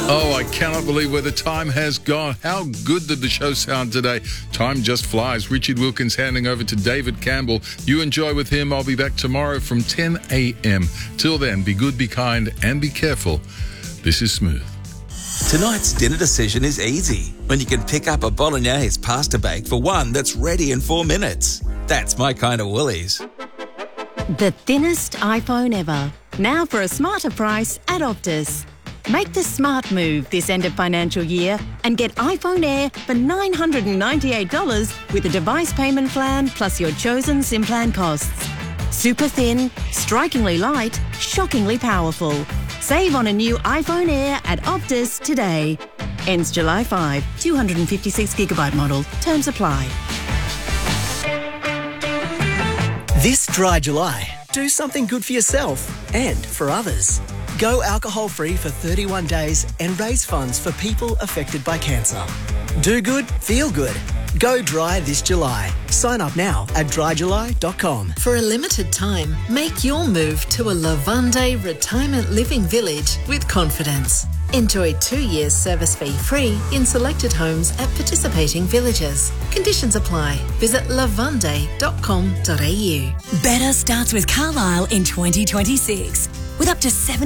Oh, I cannot believe where the time has gone. How good did the show sound today? Time just flies. Richard Wilkins handing over to David Campbell. You enjoy with him. I'll be back tomorrow from 10 a.m. Till then, be good, be kind, and be careful. This is Smooth. Tonight's dinner decision is easy when you can pick up a bolognese pasta bake for one that's ready in 4 minutes. That's my kind of Woolies. The thinnest iPhone ever. Now for a smarter price at Optus. Make the smart move this end of financial year and get iPhone Air for $998 with a device payment plan plus your chosen SIM plan costs. Super thin, strikingly light, shockingly powerful. Save on a new iPhone Air at Optus today. Ends July 5, 256GB model. Terms apply. This dry July, do something good for yourself and for others. Go alcohol-free for 31 days and raise funds for people affected by cancer. Do good, feel good. Go dry this July. Sign up now at dryjuly.com. For a limited time, make your move to a Lavande retirement living village with confidence. Enjoy 2 years service fee free in selected homes at participating villages. Conditions apply. Visit lavande.com.au. Better starts with Carlisle in 2026. With up to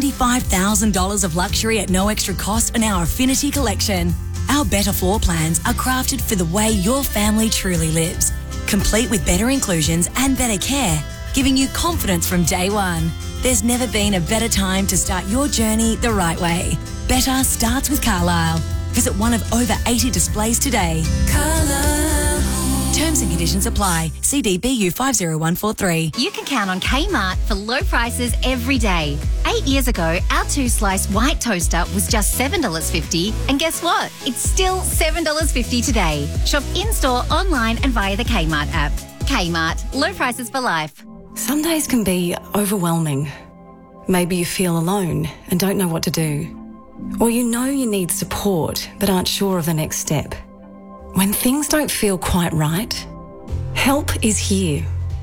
$75,000 of luxury at no extra cost on our Affinity collection. Our better floor plans are crafted for the way your family truly lives. Complete with better inclusions and better care, giving you confidence from day one. There's never been a better time to start your journey the right way. Better starts with Carlisle. Visit one of over 80 displays today. Carlisle. Terms and conditions apply. CDBU 50143. You can count on Kmart for low prices every day. 8 years ago, our 2-slice white toaster was just $7.50. And guess what? It's still $7.50 today. Shop in-store, online and via the Kmart app. Kmart. Low prices for life. Some days can be overwhelming. Maybe you feel alone and don't know what to do. Or you know you need support but aren't sure of the next step. When things don't feel quite right, help is here.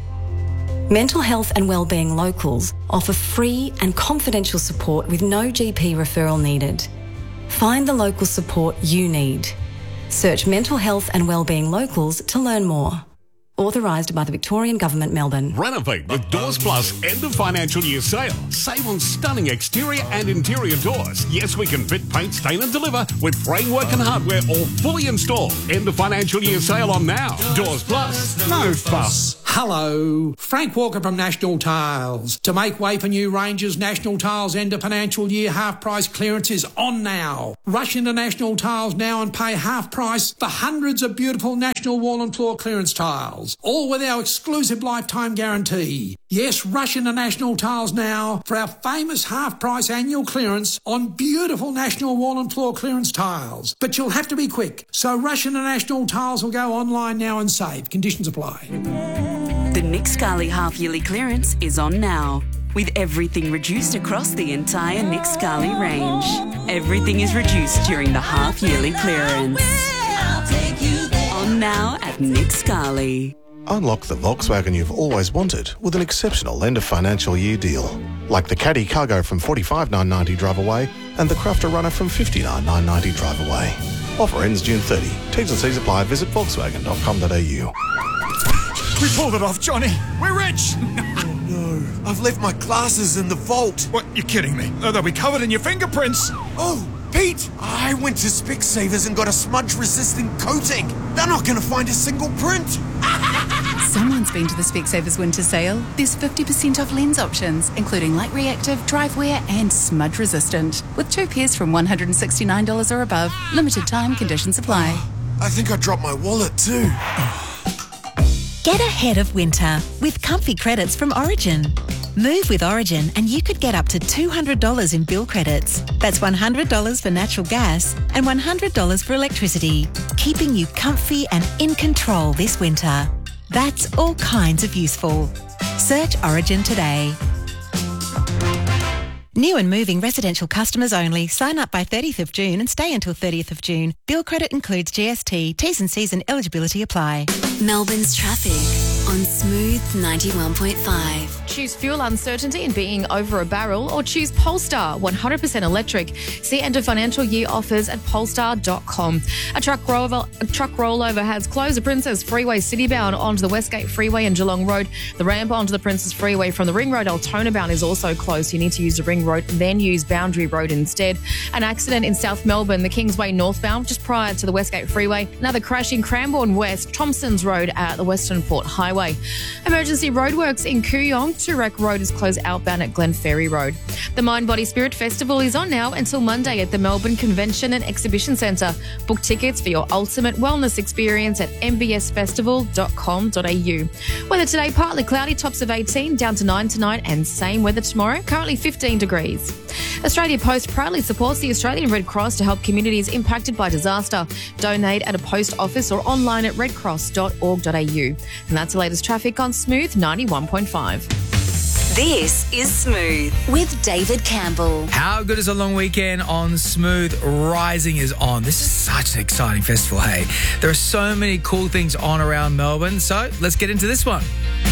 Mental Health and Wellbeing Locals offer free and confidential support with no GP referral needed. Find the local support you need. Search Mental Health and Wellbeing Locals to learn more. Authorised by the Victorian Government, Melbourne. Renovate with Doors Plus end of financial year sale. Save on stunning exterior and interior doors. Yes, we can fit, paint, stain and deliver with framework and hardware all fully installed. End of financial year sale on now. Doors Plus. No fuss. Hello, Frank Walker from National Tiles. To make way for new ranges, National Tiles end of financial year half price clearance is on now. Rush into National Tiles now and pay half price for hundreds of beautiful National Wall and Floor clearance tiles, all with our exclusive lifetime guarantee. Yes, rush into National Tiles now for our famous half price annual clearance on beautiful National Wall and Floor clearance tiles. But you'll have to be quick, so rush into National Tiles or go online now and save. Conditions apply. The Nick Scali half-yearly clearance is on now, with everything reduced across the entire Nick Scali range. Everything is reduced during the half-yearly clearance. On now at Nick Scali. Unlock the Volkswagen you've always wanted with an exceptional end of financial year deal. Like the Caddy Cargo from $45,990 drive away and the Crafter Runner from $59,990 drive away. Offer ends June 30. T's and C's apply. Visit volkswagen.com.au. We pulled it off, Johnny. We're rich. Oh, no. I've left my glasses in the vault. What? You're kidding me. They'll be covered in your fingerprints. Oh, Pete, I went to Specsavers and got a smudge-resistant coating. They're not going to find a single print. Someone's been to the Specsavers winter sale. There's 50% off lens options, including light reactive, drive wear and smudge resistant. With 2 pairs from $169 or above. Limited time, conditions apply. I think I dropped my wallet too. Get ahead of winter with comfy credits from Origin. Move with Origin and you could get up to $200 in bill credits. That's $100 for natural gas and $100 for electricity, keeping you comfy and in control this winter. That's all kinds of useful. Search Origin today. New and moving residential customers only. Sign up by 30th of June and stay until 30th of June. Bill credit includes GST. T's and C's and eligibility apply. Melbourne's traffic. on Smooth 91.5. Choose fuel uncertainty and being over a barrel, or choose Polestar 100% electric. See end of financial year offers at polestar.com. A truck rollover has closed the Princess Freeway citybound onto the Westgate Freeway and Geelong Road. The ramp onto the Princess Freeway from the Ring Road Altona bound is also closed. You need to use the Ring Road, then use Boundary Road instead. An accident in South Melbourne, the Kingsway northbound, just prior to the Westgate Freeway. Another crash in Cranbourne West, Thompson's Road at the Western Port Highway. Emergency roadworks in Kooyong. Turek Road is closed outbound at Glen Ferry Road. The Mind Body Spirit Festival is on now until Monday at the Melbourne Convention and Exhibition Centre. Book tickets for your ultimate wellness experience at mbsfestival.com.au. Weather today, partly cloudy, tops of 18, down to 9 tonight, and same weather tomorrow, currently 15 degrees. Australia Post proudly supports the Australian Red Cross to help communities impacted by disaster. Donate at a post office or online at redcross.org.au. And that's the latest traffic on Smooth 91.5. This is Smooth with David Campbell. How good is a long weekend on Smooth? Rising is on. This is such an exciting festival, hey. There are so many cool things on around Melbourne, so let's get into this one.